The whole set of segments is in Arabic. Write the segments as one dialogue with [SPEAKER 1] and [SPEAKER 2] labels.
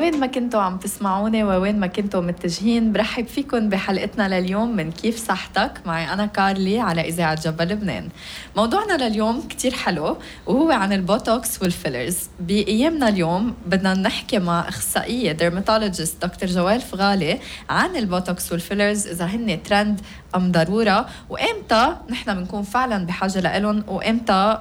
[SPEAKER 1] وين ما كنتوا عم تسمعوني ووين ما كنتوا متجهين، برحب فيكن بحلقتنا لليوم من كيف صحتك. معي أنا كارلي على إذاعة جبل لبنان. موضوعنا لليوم كتير حلو وهو عن البوتوكس والفيلرز. بأيامنا اليوم بدنا نحكي مع أخصائية ديرماتولوجيست دكتور جوال فغالي عن البوتوكس والفيلرز، إذا هن ترند أم ضرورة، وإمتى نحن بنكون فعلا بحاجة لإلهم، وإمتى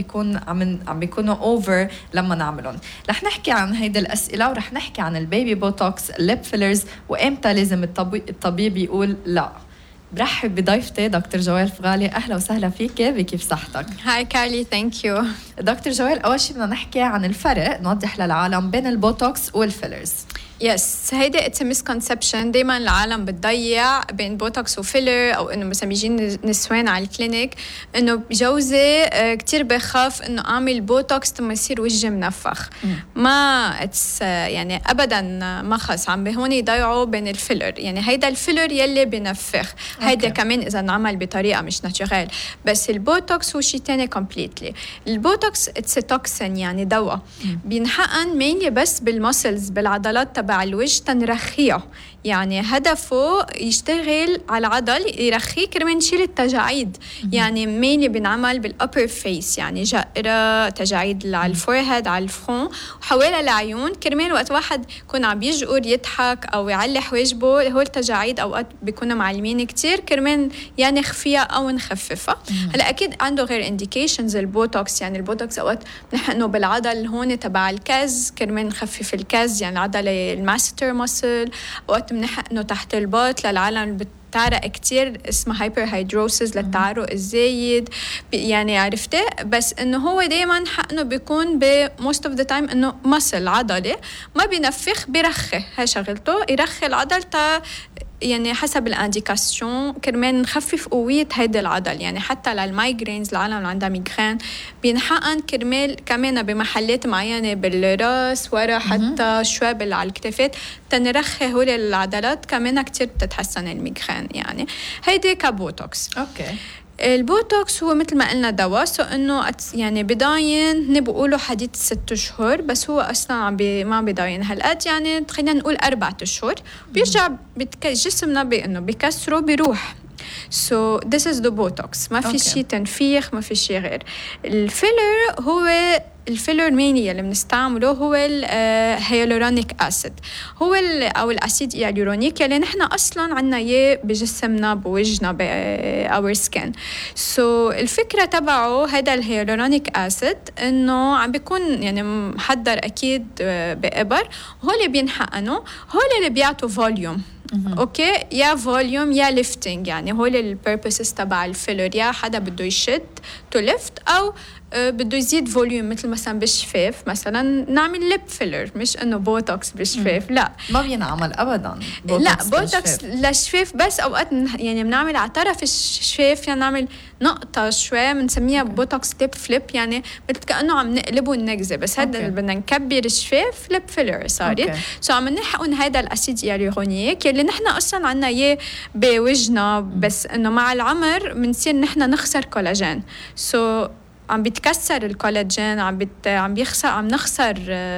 [SPEAKER 1] عم بيكونوا أوفر لما نعملهم. رح نحكي عن هيدا الأسئلة، ورح نحكي عن البيبي بوتوكس، الليب فيلرز، وإمتى لازم الطبيب يقول لا. برحب بضيفتي دكتور جوال فغالي. أهلا وسهلا فيك بكيف صحتك.
[SPEAKER 2] هاي كارلي، ثانك يو.
[SPEAKER 1] دكتور جوال، أول شيء بدنا نحكي عن الفرق، نوضح للعالم بين البوتوكس والفيلرز.
[SPEAKER 2] يس، هيدا اتس مسكونسبشن. دايما العالم بتضيع بين بوتوكس وفيلر، او انه مثلا بيجين نسوان على الكلينيك انه جوزي كتير بخاف انه اعمل بوتوكس ثم يصير وجهي منفخ. ما اتس يعني ابدا ما خص عم هون يضيعوا بين الفيلر. يعني هيدا الفيلر يلي بنفخ، هيدا كمان اذا نعمل بطريقه مش ناتشورال. بس البوتوكس هو شيء ثاني كومبليتلي. البوتوكس اتس توكسين، يعني دواء بينحقن مينلي بس بالمسلز، بالعضلات تبع الوجه تنرخيه. يعني هدفه يشتغل على العضل يرخيه كرمال نشيل التجاعيد. يعني مينلي بنعمل بالupper face، يعني جائرة تجاعيد على الفورهيد على الفرون وحوالي العيون، كرمال وقت واحد يكون عم يجقر يضحك او يعلي حواجبه، هول التجاعيد اوقات بيكونوا معلمين كتير، كرمال يعني نخفيها او نخففها. هلا اكيد عنده غير انديكيشنز البوتوكس. يعني البوتوكس اوقات نحقنه بالعضل هون تبع الكز كرمال نخفف الكز، يعني العضله الماستر ماسل. اوقات بنحقنه تحت الباط للعالم اللي بتعرق كتير، اسمها هايبر هيدروسيس، للتعرق الزايد. يعني عرفتي، بس انه هو دايما حقنه بيكون بموست اوف ذا تايم انه ماسل عضله ما بينفخ، بيرخي. هاي شغلته، يرخي العضل يعني حسب الانديكاسيون كرمال نخفف قوية هيدا العضل. يعني حتى للمايجرينز، العالم اللي عندها ميغرين بينحقن كرمال كمان بمحلات معينة بالراس ورا، حتى شوي على الكتفات، تنرخي هول العضلات كمان كتير بتتحسن الميغرين. يعني هيدا كبوتوكس.
[SPEAKER 1] اوكي.
[SPEAKER 2] البوتوكس هو مثل ما قلنا دواء، انه يعني بضاين نبقوله حديث 6 شهور، بس هو اصلا ما بضاين هالقد. يعني خلينا نقول 4 أشهر بيرجع جسمنا بانه بكسره بيروح. So this is the botox. ما في شيء تنفيخ، ما في شيء غير. الفيلر هو الفيلر ميني اللي بنستعمله هو الهيالورونيك أسيد، هو أو الأسيد الهيالورونيك اللي نحن أصلاً عنا إياه بجسمنا بوجهنا بأور سكين. الفكرة تبعه هذا الهيالورونيك أسيد إنه عم بيكون يعني محضر أكيد بإبر، هو اللي بينحقنوا، هو اللي بيعطوا فوليوم. اوكي، يا فوليوم يا ليفتنج. يعني هول البيربسز تبع الفيلر، يا حدا بده يشد تو ليفت، او بده يزيد فوليوم. مثل مثلا بالشفاف مثلا نعمل ليب فيلر، مش انه بوتوكس بالشفاف. لا،
[SPEAKER 1] ما بينعمل ابدا
[SPEAKER 2] بوتوكس للشفاف بس. اوقات يعني بنعمل على طرف الشفاف، يعني نعمل نقطه شوي بنسميها بوتوكس ليب فليب، يعني مثل كانه عم نقلبه النكزه، بس هذا اللي بدنا نكبر الشفاف ليب فيلر صارت. عم نحقن هذا الاسيد الهيالورونيك اللي نحن اصلا عنا اياه بوجهنا، بس انه مع العمر بنصير نحن نخسر كولاجين. عم بيتكسر الكولاجين، عم نخسر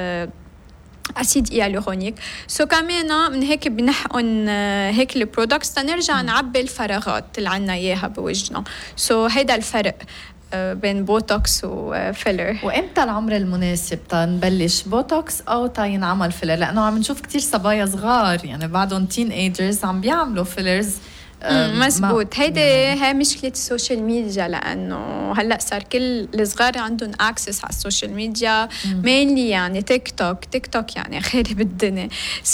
[SPEAKER 2] أسيد هيالورونيك. كمان من هيك بنحقن هيك البرودكتس تنرجع نعبي الفراغات اللي عنا إياها بوجهنا. هيدا الفرق بين بوتوكس وفيلر.
[SPEAKER 1] وإمتى العمر المناسب تنبلش بوتوكس أو ينعمل فيلر؟ لأنه عم نشوف كتير صبايا صغار يعني بعدهم تين ايجرز عم بيعملوا فيلرز.
[SPEAKER 2] مزبوط. هاي مشكلة السوشيال ميديا، لأنه هلأ صار كل الصغار عندهم أكسس على السوشيال ميديا مينلي. يعني تيك توك يعني خارب الدنيا.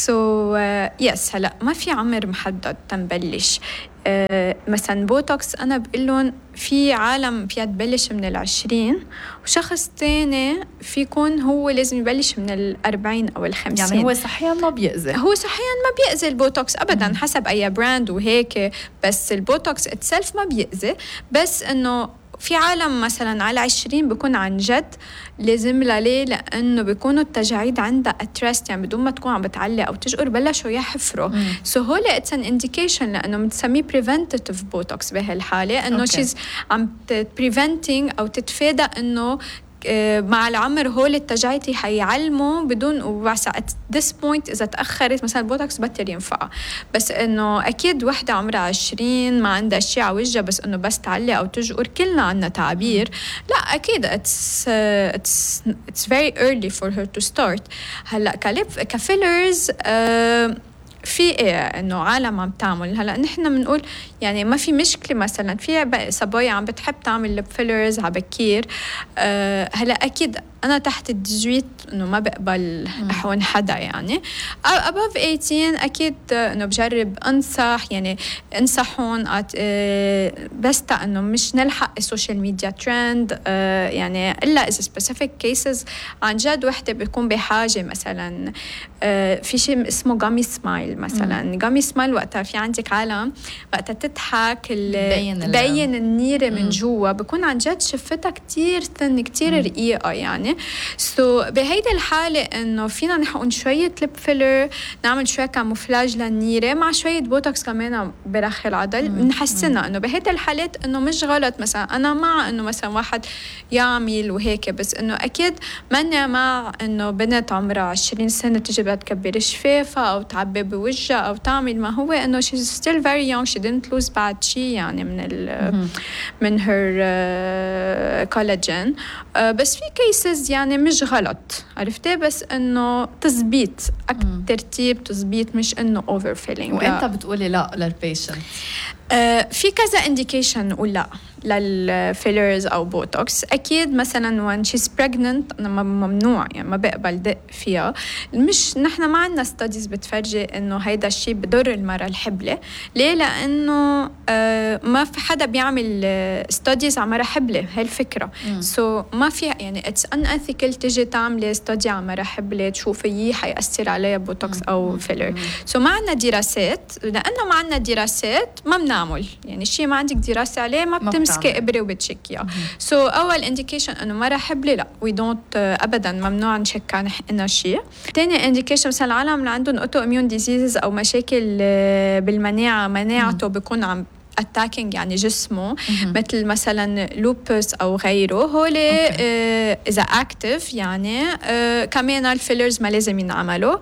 [SPEAKER 2] يس، هلأ ما في عمر محدد تنبلش. مثلا بوتوكس أنا بقلن في عالم فيها تبلش من 20، وشخص تاني فيكون هو لازم يبلش من 40 أو 50.
[SPEAKER 1] يعني هو صحيا ما بيأذي؟
[SPEAKER 2] هو صحيا ما بيأذي البوتوكس أبدا، حسب أي براند وهيك. بس البوتوكس اتسلف ما بيأذي، بس إنه في عالم مثلا على 20 بيكون عن جد لازم ليه، لأنه بيكونوا التجاعيد عندها اترست، يعني بدون ما تكون عم بتعلق أو تجقر بلشوا يحفروا. هول اتس ان انديكيشن، لأنه بنسميه بريفنتيف بوتوكس بهالحالة، إنه شيز عم بريفنتينج أو تتفادى إنه مع العمر هول التجاعيد حيعلموا بدون وبس at this point إذا تأخرت مثلا البوتوكس بطل ينفع. بس إنه أكيد وحدة عمرها 20 ما عندها شيء على وجهها بس إنه بس تعلق أو تجقر كلنا عنا تعابير لا أكيد it's very early for her to start. هلا كفيلرز في إنه عالم عم تعمل هلا نحن بنقول يعني ما في مشكلة مثلا في صبايا عم بتحب تعمل لب فيلرز على بكير. هلا أكيد أنا تحت الدجويت إنه ما بقبل أحون حدا يعني above 18 أكيد إنه بجرب أنصح يعني انصحون بس إنه مش نلحق السوشيال ميديا ترند يعني إلا إذا specific cases عن جد وحدة بيكون بحاجة مثلا في شيء اسمه gummy smile مثلا gummy smile وقتها في عندك عالم وقتها تضحك بين النيرة من جوا بكون عن جد شفتها كتير ثن كتير رقيقة يعني بهيدي الحالة إنه فينا نحقن شوية لب فيلر نعمل شوية كاموفلاج للنيرة مع شوية بوتوكس كمان برخي العضل نحسنها إنه بهيدي الحالات إنه مش غلط مثلا أنا مع إنه مثلا واحد يعمل وهيك بس إنه أكيد ماني مع إنه بنت عمرها 20 سنة تجي بدها تكبر شفافها أو تعبي بوجهها أو تعمل ما هو إنه she's still very young she didn't lose بعد شيء يعني من her collagen بس في cases يعني مش غلط عرفتي بس إنه تزبيط ترتيب تزبيط مش إنه overfilling.
[SPEAKER 1] وإنت بتقولي لا للبيشنت
[SPEAKER 2] في كذا indication نقول لا للفيلرز أو بوتوكس أكيد مثلا when she's pregnant ممنوع يعني ما بقبل دق فيها مش نحن ما عندنا studies بتفرجي إنه هيدا الشيء بضر المرأة الحبلة ليه لأنه ما في حدا بيعمل studies على مرأة حبلة هاي الفكرة so ما في يعني it's unethical تجي تعمل study على مرأة حبلة تشوفي حيأثر عليها بوتوكس أو فيلر so ما عندنا دراسات لأنه ما عندنا دراسات ما بنعمل يعني الشيء ما عندك دراسة عليه ما بتمسكي إبرة وبتشكيها so أول indication إنه مرة حبلة لا we don't أبدا ممنوع نشك عن حقنا شيء. تاني indication مثلا العالم اللي عندهم auto-immune diseases أو مشاكل بالمناعة مناعته بيكون عم attacking يعني جسمه مثل مثلا lupus أو غيره هول إذا active يعني كمان الفيلرز ما لازم ينعملوا.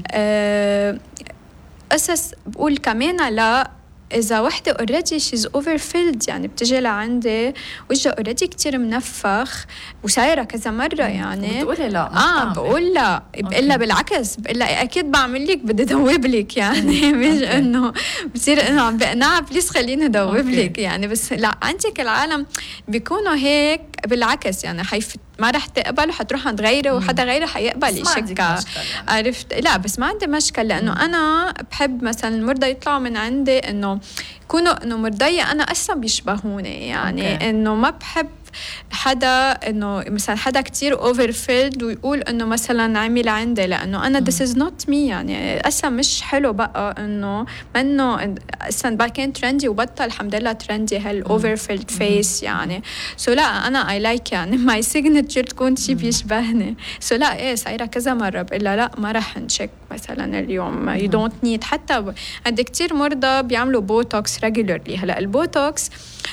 [SPEAKER 2] أساس بقول كمان لا إذا وحدة already she's overfilled يعني بتجي لعندي وجهها already كتير منفخ وسايرة كذا مرة يعني
[SPEAKER 1] بتقولي لا
[SPEAKER 2] بقول لا إلا بالعكس إلا أكيد بعمل لك بدي دوب لك يعني مش إنه بصير إنه عم بقنع بليز خليني دوب لك يعني بس لا عندك العالم بيكونوا هيك بالعكس يعني ما رح تقبل وحتروح عند غيره وحدا غيره حيقبل يشكى عرفت لا بس ما عندي مشكلة لأنه أنا بحب مثلا المرضى يطلعوا من عندي إنه يكونوا إنه مرضية أنا أصلا بيشبهوني يعني إنه ما بحب حدا إنه مثلا حدا كتير overfilled ويقول إنه مثلا عمل عندي لأنه أنا this is not me يعني أصلا مش حلو بقى إنه منه أصلا بقى كان ترندي وبطل الحمد لله ترندي هال overfilled face يعني so لا أنا I like يعني my signature تكون شي بيشبهني so لا إيه صايرة كذا مرة بقولها لا ما رح نشك مثلا اليوم you don't need حتى عندي كتير مرضى بيعملوا بوتوكس regularly. هلا البوتوكس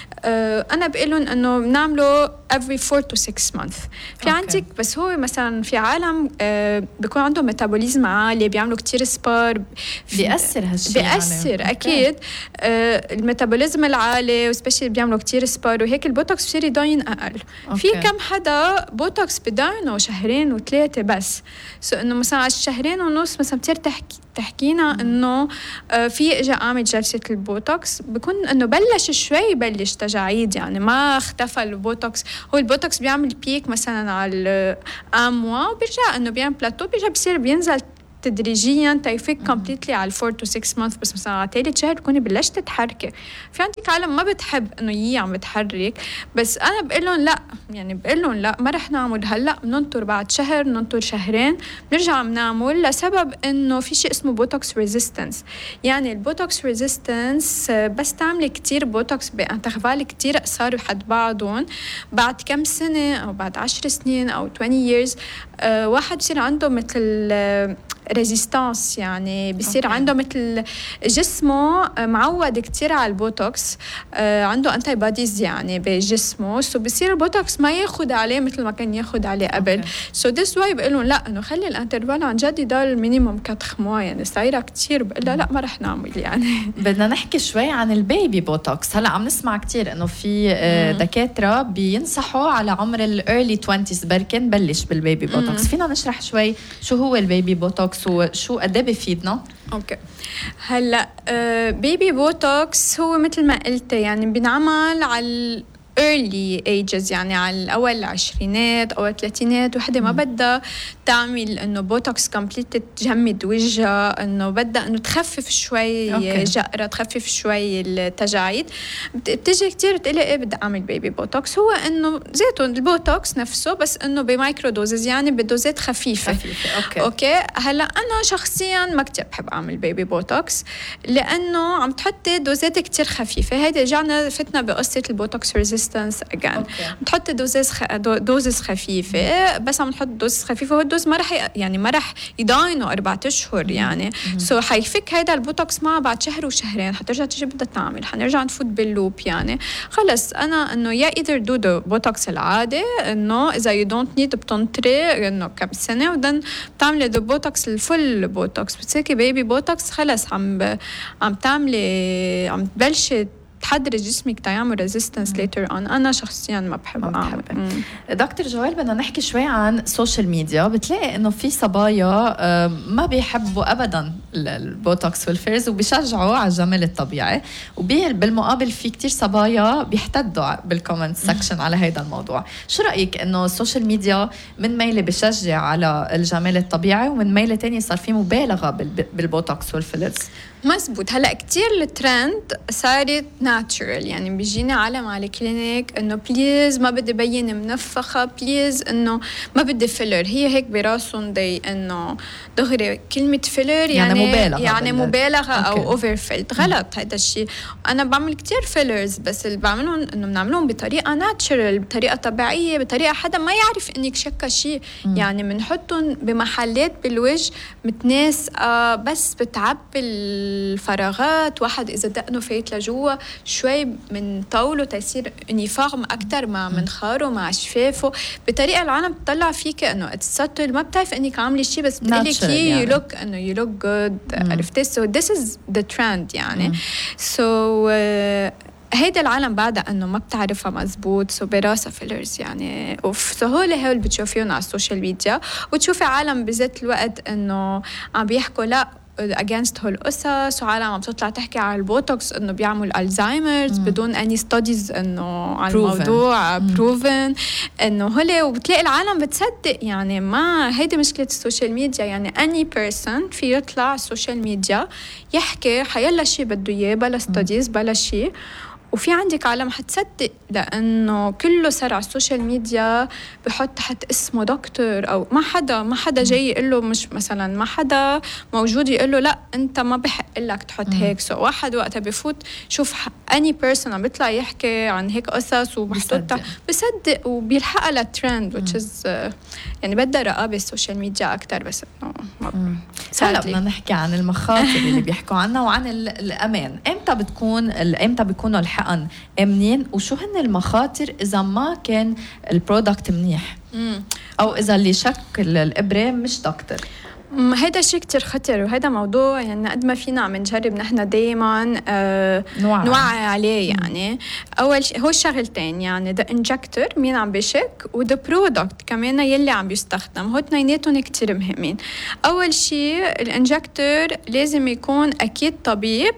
[SPEAKER 2] أنا بقولن إنه بنعمله every 4 to 6 months في عندك بس هو مثلا في عالم بيكون عندهم ميتابوليزم عالي بيعملوا كتير سبار
[SPEAKER 1] بيأثر هالشيء
[SPEAKER 2] بيأثر يعني. أكيد الميتابوليزم العالي وسبيشلي بيعملوا كتير سبار وهيك البوتوكس بصير يضاين أقل. في كم حدا بوتوكس بداينه 2 و3 بس إنه مثلا على 2.5 مثلا بتصير تحكينا إنه في إجا أعمل جلسة البوتوكس بيكون إنه بلش شوي بلش تجاعيد يعني ما اختفى البوتوكس. هو البوتوكس بيعمل بيك مثلا على أموا وبيرجع إنه بيعمل بلاتو بيرجع بصير بينزل تدريجيا تيفيك كومبليتلي على 4 to 6 months بس مثلا على 3 شهر تكوني بلشت تتحركي. في عندك عالم ما بتحب انه عم بتحرك بس انا بقول لهم لا يعني بقول لهم لا ما رح نعمل هلا بننطر بعد شهر ننطر 2 شهرين بنرجع بنعمل لسبب انه في شيء اسمه بوتوكس ريزيستنس. يعني البوتوكس ريزيستنس بس تعملي كتير بوتوكس بانترفال كتير قصار حد بعضهم بعد كم سنه او بعد 10 سنين او 20 years واحد بصير عنده مثل ريزيستانس، يعني بيصير عنده مثل جسمه معود كتير على البوتوكس، عنده انتي بوديز يعني بجسمه، سو بيصير البوتوكس ما ياخد عليه مثل ما كان ياخد عليه قبل. سو ذس واي بيقولوا لا انه خلي الانترفال عن جد يضل مينيموم 4 موا، يعني صايره كتير. بقول لا ما رح نعمل يعني.
[SPEAKER 1] بدنا نحكي شوي عن البيبي بوتوكس. هلا عم نسمع كتير انه في دكاتره بينصحوا على عمر الايرلي 20s بركن بلش بالبيبي بوتوكس. فينا نشرح شوي شو هو البيبي بوتوكس وشو قد ايه بيفيدنا؟
[SPEAKER 2] اوكي، هلا بيبي بوتوكس هو مثل ما قلت يعني بينعمل على early ages، يعني على أول العشرينات أو الثلاثينات. وحدة ما بدها تعمل إنه بوتوكس كومبليت تجمد وجهها، إنه بدها إنه تخفف شوي جقرة، تخفف شوي التجاعيد. بتجي كتير بتقلي إيه بدي أعمل بيبي بوتوكس. هو إنه زيته البوتوكس نفسه بس إنه بمايكرو دوزز، يعني بدوزات خفيفة. أوكي. هلا أنا شخصيا ما كتير بحب أعمل بيبي بوتوكس لأنه عم تحطي دوزات كتير خفيفة. هيدا رجعنا فتنا بقصة البوتوكس ريزيستنس again. بتحط دوزز خفيفة، بس عم نحط دوز خفيفة. هو الدوز ما رح يضاينوا 4 أشهر يعني. سو حيفك هيدا البوتوكس معه بعد شهر وشهرين، حترجع تيجي بدها تعمل، حنرجع نفوت باللوب يعني. خلص أنا إنه يا either do the بوتوكس العادي، إنه إذا you don't need بتنطري إنه كم سنة ودن بتعملي the بوتوكس الفل بوتوكس. بتسيكي بيبي بوتوكس خلص عم تبلشي تحضر جسمك تعمل ريزيستنس ليتر اون. انا شخصيا ما بحب اعمل.
[SPEAKER 1] دكتور جوال، بدنا نحكي شوي عن السوشيال ميديا. بتلاقي انه في صبايا ما بيحبوا ابدا البوتوكس والفيرز وبيشجعوا على الجمال الطبيعي، وبالمقابل في كتير صبايا بيحتدوا بالكومنت سكشن على هذا الموضوع. شو رايك انه السوشيال ميديا من ميله بيشجع على الجمال الطبيعي ومن ميله تانية صار في مبالغه بالبوتوكس والفيلرز؟
[SPEAKER 2] مزبوط. هلا كتير الترند صارت ناتشورال، يعني بيجينا عالم على كلينيك انه بليز ما بدي بين منفخه، بليز انه ما بدي فيلر. هي هيك براسهم دي انه دغري كلمه فيلر يعني مبالغه او اوفر فيلد. غلط هذا الشيء. انا بعمل كتير فيلرز، بس اللي بعملهم انه بنعملهم بطريقه ناتشورال، بطريقه طبيعيه، بطريقه حدا ما يعرف انك شكا شيء. يعني بنحطهم بمحلات بالوجه متناسقه، بس بتعبي الفراغات. واحد إذا دقنه فايت لجوا شوي من طوله تيصير يونيفورم أكتر مع منخاره مع شفافه، بطريقة العالم بتطلع فيك إنه اتسطل، ما بتعرف إنك عاملة شيء بس بتقلك يعني. you look إنه you look good. عرفتي؟ so this is the trend يعني. so هيدا العالم بعدها انه ما بتعرفها مزبوط، سو براسها فيلرز يعني. وسهوله هول بتشوفيهم على السوشيال ميديا، وتشوفي عالم بذات الوقت انه عم بيحكوا لا against هول القصص، وعالم عم تطلع تحكي على البوتوكس انه بيعمل الزهايمرز بدون اني ستاديز انه على الموضوع proven انه هولي. وبتلاقي العالم بتصدق يعني. ما هيدي مشكله السوشيال ميديا يعني. any person في يطلع على السوشيال ميديا يحكي حيلا شيء بده اياه بلا ستاديز بلا شيء، وفي عندك عالم حتصدق لأنه كله صار على السوشيال ميديا بحط تحت اسمه دكتور، أو ما حدا جاي يقول له، مش مثلا ما حدا موجود يقول له لا أنت ما بحق لك تحط هيك. سو واحد وقتها بفوت شوف any person عم بيطلع يحكي عن هيك قصص ومحطوطة بصدق وبيلحقها للترند which is يعني بدها رقابة السوشيال ميديا أكتر. بس إنه
[SPEAKER 1] هلا بدنا نحكي عن المخاطر اللي بيحكوا عنها وعن الأمان. إمتى بيكونوا الحقن آمنين، وشو هن المخاطر إذا ما كان البرودكت منيح أو إذا اللي شكل الإبرة مش دكتور؟
[SPEAKER 2] هيدا شيء كتير خطر، وهيدا موضوع يعني قد ما فينا عم نجرب نحن دايما نوعي عليه يعني. أول شيء هو الشغلتين يعني the injector مين عم بيشك وthe product كمان يلي عم بيستخدم، هو اثنيناتهم كتير مهمين. أول شيء الانجكتور لازم يكون أكيد طبيب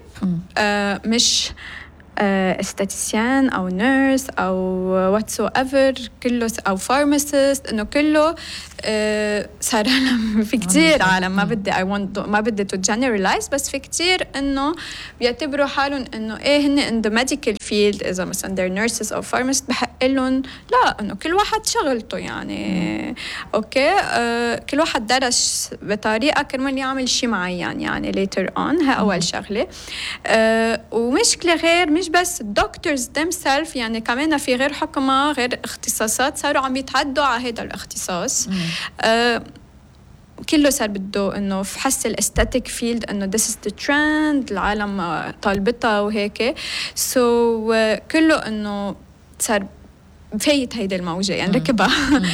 [SPEAKER 2] مش استاتيسيان او نيرس او واتسوever كله، او فارماسيست، انه كله صار في كتير عالم ما بدي تو جنرالايز، بس في كتير انه بيعتبروا حالهم انه ايه هن in the medical field، اذا مثلا they're nurses او pharmacists بحق لهم لا، انه كل واحد شغلته يعني اوكي. كل واحد درس بطريقه كرمال يعمل شيء معين يعني later on. ها اول شغله. ومشكله غير مش بس الدكتورز themselves يعني، كمان في غير حكمة غير اختصاصات صاروا عم يتعدوا على هذا الاختصاص. كله صار بده انه في حس الاستاتيك فيلد انه this is the trend العالم طالبتها وهيك كله انه صار فايت هيدا الموجة يعني ركبها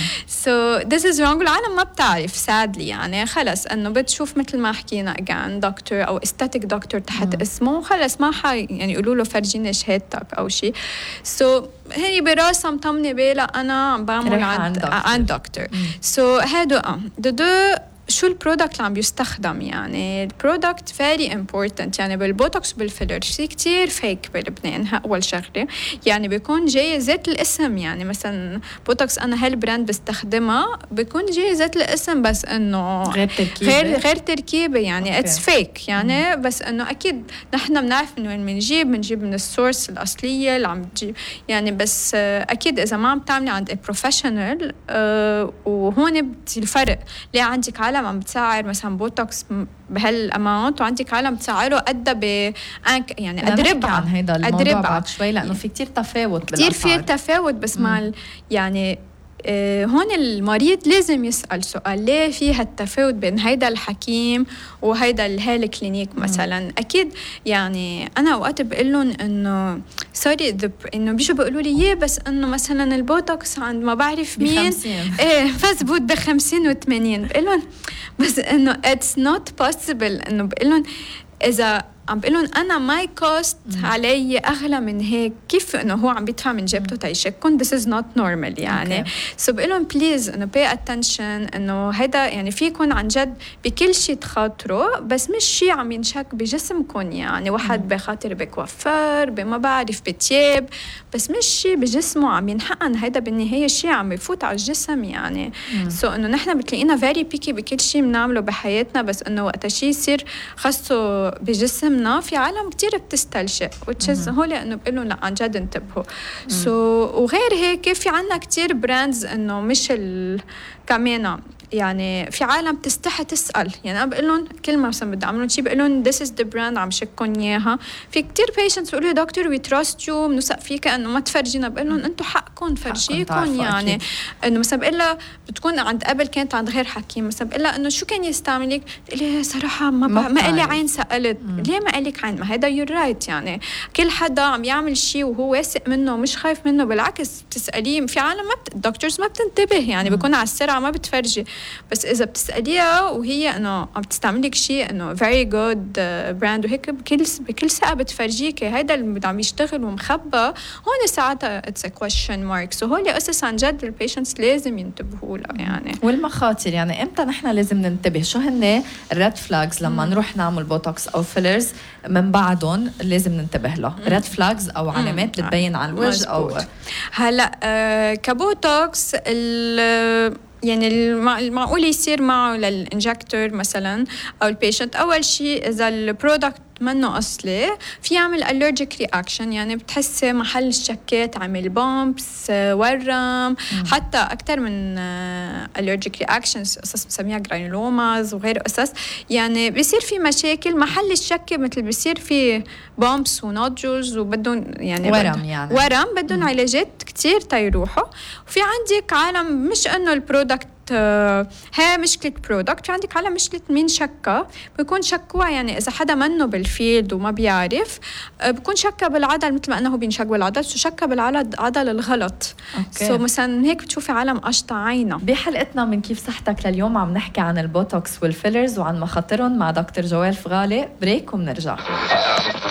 [SPEAKER 2] so this is wrong والعالم ما بتعرف sadly يعني خلص انه بتشوف مثل ما حكينا again دكتور او استاتيك دكتور تحت اسمه خلص ما يعني يقولوا له فرجيني شهادتك او شيء so هي براسها مطمنة بالها انا عم بعمل عند دكتور so هادو دو شو البرودكت اللي عم بيستخدم يعني البرودكت very important يعني بالبوتوكس بالفيلر في كتير فيك بلبنان أول شغلة يعني بيكون جاي ذات الاسم يعني مثلا بوتوكس أنا هالبراند بستخدمها بيكون جاي ذات الاسم بس إنه غير تركيبة يعني it's fake يعني بس إنه أكيد نحن بنعرف من وين بنجيب من السورس الأصلية اللي عم تجيب يعني بس أكيد إذا ما عم تعملي عند بروفيشنال وهون الفرق ليه عندك عالم عم بتسعر مثلا بوتوكس بهالاماونت وعندك عالم بتسعره قد يعني قد ربع
[SPEAKER 1] عن هيدا الموضوع بعد شوي لانه في كتير تفاوت بالاسعار
[SPEAKER 2] كتير في تفاوت بس مع يعني هون المريض لازم يسأل سؤال ليه في هالتفاوت بين هيدا الحكيم وهيدا الكلينيك مثلا أكيد يعني أنا أوقات بقول لهم إنه سوري إنه بيجوا بيقولوا لي بس إنه مثلا البوتوكس عند ما بعرف مين فزبوط ب50 و80 بقول لهم بس إنه it's not possible إنه بقول لهم إذا عم بقول لهم أنا ماي كوست علي أغلى من هيك كيف إنه هو عم بيدفع من جيبته تيشكن this is not normal يعني so بقول لهم بليز إنه pay attention إنه هيدا يعني فيكن عن جد بكل شيء تخاطروا بس مش شيء عم ينشك بجسمكن يعني واحد بخاطر بكوافير بما بعرف بتياب بس مش شيء بجسمه عم ينحقن هيدا بالنهاية شيء عم يفوت على الجسم يعني so إنه نحن بتلاقينا very picky بكل شيء بنعمله بحياتنا بس إنه وقت شيء يصير خاصه بجسم في عالم كتير بتستلجئ هو لأنه بقولوا لا عن جد انتبهوا وغير هيك في عنا كتير براندز إنه مش كمان يعني في عالم تستحي تسأل يعني أنا بقول لهم كل ما مثلا بدي أعملون شيء بقول لهم this is the brand عم شككن إياها في كتير patients بيقولوا لي دكتور we trust you بنوثق فيك إنه ما تفرجينا بقول لهم أنتوا حقكم فرجيكم يعني إنه مثلا بقول لها بتكون عند قبل كانت عند غير حكيم مثلا بقول لها إنه شو كان يستعملك تقول لي صراحة ما قال لي عين سألت ليه ما قال لك عين ما هذا you're right يعني كل حدا عم يعمل شيء وهو واثق منه ومش خايف منه بالعكس بتسأليه في عالم الدكتورز ما بتنتبه يعني بيكون على السرعة ما بتفرجي بس إذا بتسأليها وهي إنه عم تستعملك شيء إنه very good brand وهيك بكل ثقة بتفرجيك هيدا اللي عم يشتغل ومخبى هون ساعتها it's a question mark هول قصص عن جد البيشنتس لازم ينتبهوا لها يعني
[SPEAKER 1] والمخاطر يعني إمتى نحن لازم ننتبه شو هن الريد فلاجز لما نروح نعمل بوتوكس أو فيلرز من بعدهم لازم ننتبه له ريد فلاجز أو علامات بتبين على الوجه أو
[SPEAKER 2] هلا كبوتوكس يعني المعقول يصير معه للإنجكتور مثلا أو البيشنت أول شيء إذا البرودكت منه أصلي في يعمل allergic reaction يعني بتحسي محل الشكات عمل بومبس ورم حتى أكتر من allergic reactions قصص بسميها granulomas وغير قصص يعني بيصير في مشاكل محل الشكة مثل بيصير في بومبس ونودجلز وبدهم يعني ورم بدهم علاجات كتير تيروحوا وفي عندك عالم مش إنه البرودكت هي مشكلة برودكت في عندك على مشكلة مين شكا بيكون شكوها يعني إذا حدا منه بالفيلد وما بيعرف بيكون شكا بالعضل مثل ما أنه بينشك بالعضل شكا بالعضل الغلط مثلا هيك بتشوفي عالم قشطة عينه.
[SPEAKER 1] بحلقتنا من كيف صحتك لليوم عم نحكي عن البوتوكس والفيلرز وعن مخاطرهم مع دكتور جوال فغالي بريك ومنرجع.